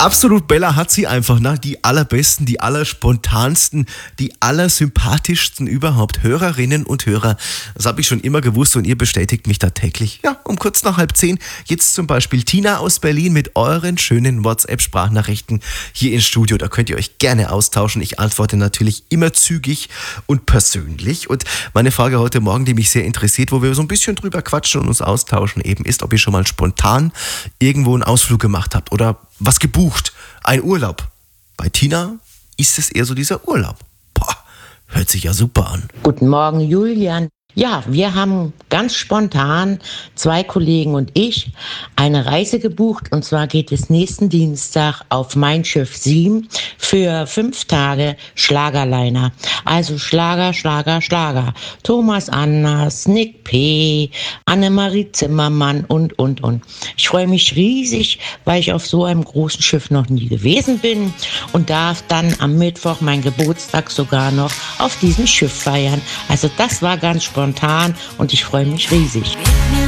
Absolut, Bella hat sie einfach, ne? Die allerbesten, die allerspontansten, die allersympathischsten überhaupt. Hörerinnen und Hörer, das habe ich schon immer gewusst und ihr bestätigt mich da täglich. Ja, um kurz nach 9:30, jetzt zum Beispiel Tina aus Berlin mit euren schönen WhatsApp-Sprachnachrichten hier ins Studio. Da könnt ihr euch gerne austauschen. Ich antworte natürlich immer zügig und persönlich. Und meine Frage heute Morgen, die mich sehr interessiert, wo wir so ein bisschen drüber quatschen und uns austauschen, eben ist, ob ihr schon mal spontan irgendwo einen Ausflug gemacht habt oder was gebucht. Ein Urlaub. Bei Tina ist es eher so dieser Urlaub. Boah, hört sich ja super an. Guten Morgen, Julian. Ja, wir haben ganz spontan, 2 Kollegen und ich, eine Reise gebucht. Und zwar geht es nächsten Dienstag auf Mein Schiff 7 für 5 Tage Schlagerliner. Also Schlager, Schlager, Schlager. Thomas Anders, Nick P., Annemarie Zimmermann und. Ich freue mich riesig, weil ich auf so einem großen Schiff noch nie gewesen bin und darf dann am Mittwoch meinen Geburtstag sogar noch auf diesem Schiff feiern. Also das war ganz spontan und ich freue mich riesig.